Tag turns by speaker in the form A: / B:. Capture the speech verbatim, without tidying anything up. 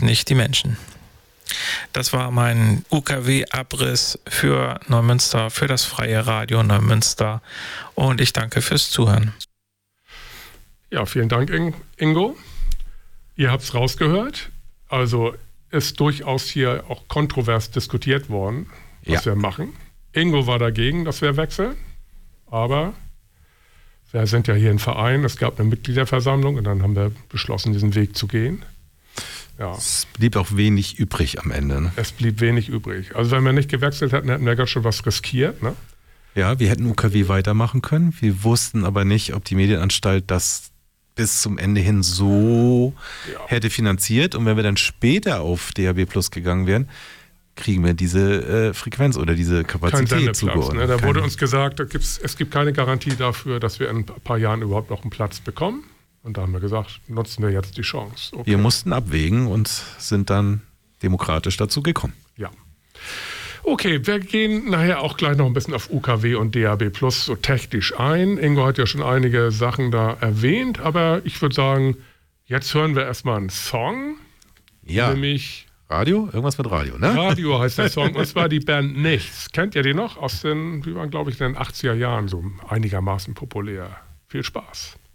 A: nicht die Menschen. Das war mein U K W-Abriss für Neumünster, für das Freie Radio Neumünster. Und ich danke fürs Zuhören.
B: Ja, vielen Dank, Ingo. Ihr habt es rausgehört. Also ist durchaus hier auch kontrovers diskutiert worden, was ja. wir machen. Ingo war dagegen, dass wir wechseln. Aber wir sind ja hier ein Verein. Es gab eine Mitgliederversammlung und dann haben wir beschlossen, diesen Weg zu gehen. Ja.
C: Es blieb auch wenig übrig am Ende. Ne?
B: Es blieb wenig übrig. Also wenn wir nicht gewechselt hätten, hätten wir ganz schön was riskiert. Ne?
C: Ja, wir hätten U K W weitermachen können. Wir wussten aber nicht, ob die Medienanstalt das bis zum Ende hin so ja. hätte finanziert. Und wenn wir dann später auf D A B Plus gegangen wären, kriegen wir diese äh, Frequenz oder diese Kapazität zugeordnet.
B: Ne? Da wurde uns gesagt, da gibt's, es gibt keine Garantie dafür, dass wir in ein paar Jahren überhaupt noch einen Platz bekommen. Und da haben wir gesagt, nutzen wir jetzt die Chance. Okay.
C: Wir mussten abwägen und sind dann demokratisch dazu gekommen.
B: Ja. Okay, wir gehen nachher auch gleich noch ein bisschen auf U K W und D A B Plus so technisch ein. Ingo hat ja schon einige Sachen da erwähnt, aber ich würde sagen, jetzt hören wir erstmal einen Song.
C: Ja.
B: Nämlich
C: Radio? Irgendwas mit Radio, ne?
B: Radio heißt der Song. Und zwar die Band Nichts. Kennt ihr die noch? Aus den, die waren, glaube ich, in den achtziger Jahren so einigermaßen populär. Viel Spaß.